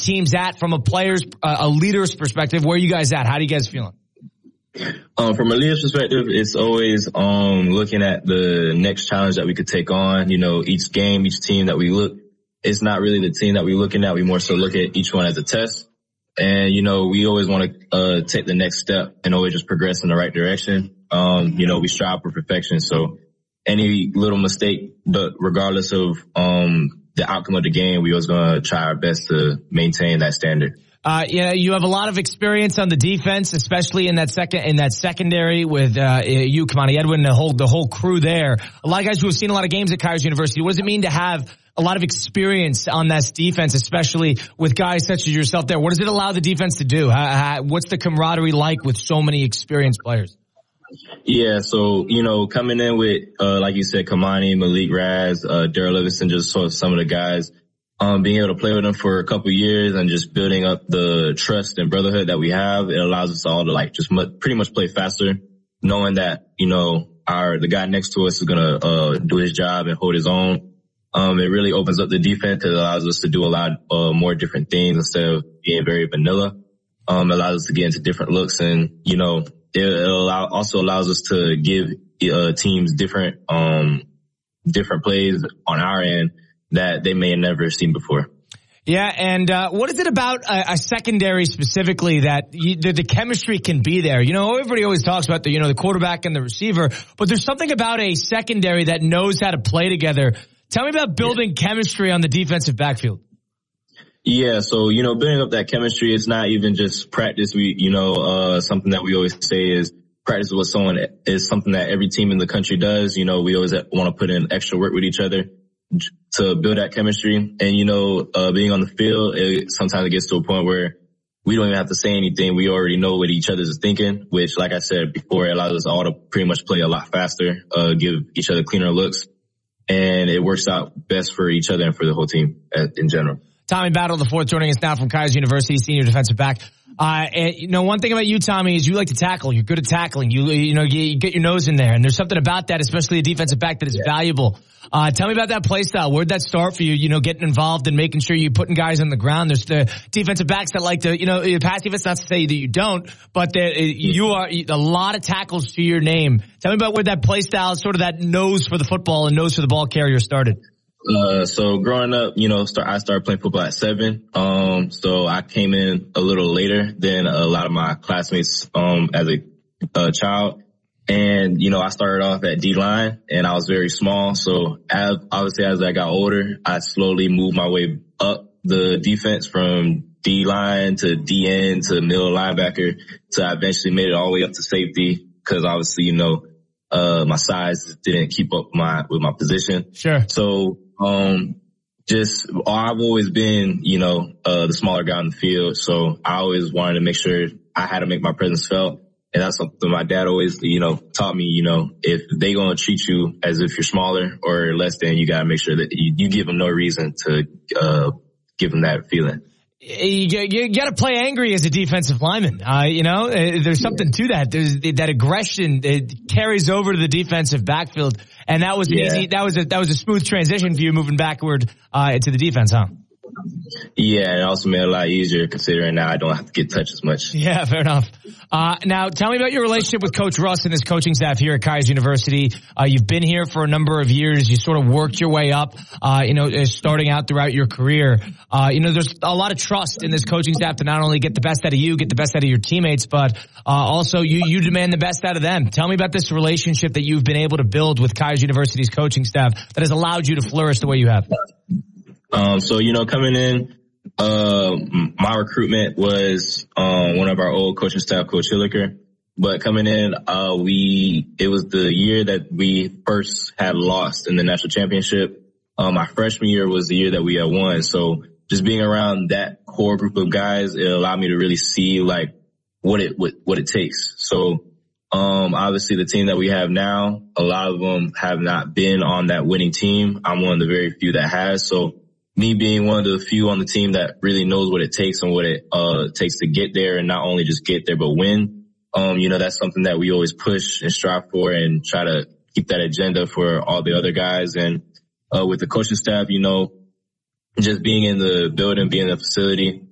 team's at from a leader's perspective? Where are you guys at? How do you guys feeling? From a leader's perspective, it's always looking at the next challenge that we could take on. You know, each game, each team that we look, it's not really the team that we're looking at. We more so look at each one as a test. And, you know, we always want to take the next step and always just progress in the right direction. You know, we strive for perfection. So any little mistake, but regardless of the outcome of the game, we always going to try our best to maintain that standard. You have a lot of experience on the defense, especially in that secondary with you, Kamani Edwin, the whole crew there. A lot of guys who have seen a lot of games at Keiser University. What does it mean to have a lot of experience on that defense, especially with guys such as yourself there? What does it allow the defense to do? What's the camaraderie like with so many experienced players? Yeah, so, you know, coming in with, like you said, Kamani, Malik Raz, Daryl Livingston, just sort of some of the guys, being able to play with them for a couple of years and just building up the trust and brotherhood that we have, it allows us all to like just pretty much play faster, knowing that, you know, the guy next to us is going to, do his job and hold his own. It really opens up the defense because it allows us to do a lot, more different things instead of being very vanilla. It allows us to get into different looks and, you know, it also allows us to give, teams different plays on our end that they may have never seen before. Yeah, and what is it about a secondary specifically that the chemistry can be there? You know, everybody always talks about the quarterback and the receiver, but there's something about a secondary that knows how to play together. Tell me about building chemistry on the defensive backfield. Yeah, so, you know, building up that chemistry, it's not even just practice. Something that we always say is practice with someone is something that every team in the country does. You know, we always want to put in extra work with each other to build that chemistry. And, you know, being on the field, sometimes it gets to a point where we don't even have to say anything. We already know what each other is thinking, which, like I said before, it allows us all to pretty much play a lot faster, give each other cleaner looks. And it works out best for each other and for the whole team in general. Tommy Battle IV joining us now from Keiser University, senior defensive back. One thing about you, Tommy, is you like to tackle. You're good at tackling. You get your nose in there, and there's something about that, especially a defensive back, that is valuable. Tell me about that play style. Where'd that start for you? You know, getting involved and making sure you're putting guys on the ground. There's the defensive backs that like to, pass defense. Not to say that you don't, but you are a lot of tackles to your name. Tell me about where that play style, sort of that nose for the football and nose for the ball carrier, started. So growing up, I started playing football at 7. So I came in a little later than a lot of my classmates, as a child. And, I started off at D-line and I was very small. So as I got older, I slowly moved my way up the defense from D-line to D-end to middle linebacker to I eventually made it all the way up to safety because obviously, my size didn't keep up with my position. Sure. So, I've always been, the smaller guy on the field. So I always wanted to make sure I had to make my presence felt. And that's something my dad always, taught me, if they going to treat you as if you're smaller or less than, you got to make sure that you give them no reason to, give them that feeling. You got to play angry as a defensive lineman. There's something to that. There's that aggression. It carries over to the defensive backfield. And that was easy. That was a smooth transition for you moving backward, to the defense, huh? Yeah, it also made it a lot easier considering now I don't have to get touched as much. Yeah, fair enough. Now tell me about your relationship with Coach Russ and his coaching staff here at Keiser University. You've been here for a number of years. You sort of worked your way up, starting out throughout your career. There's a lot of trust in this coaching staff to not only get the best out of you, get the best out of your teammates, but also you demand the best out of them. Tell me about this relationship that you've been able to build with Keiser University's coaching staff that has allowed you to flourish the way you have. Coming in, my recruitment was, one of our old coaching staff, Coach Hilliker. But coming in, it was the year that we first had lost in the national championship. My freshman year was the year that we had won. So just being around that core group of guys, it allowed me to really see like what it takes. So, obviously the team that we have now, a lot of them have not been on that winning team. I'm one of the very few that has. So, me being one of the few on the team that really knows what it takes and what it takes to get there and not only just get there but win. That's something that we always push and strive for and try to keep that agenda for all the other guys. And with the coaching staff, just being in the building, being in the facility,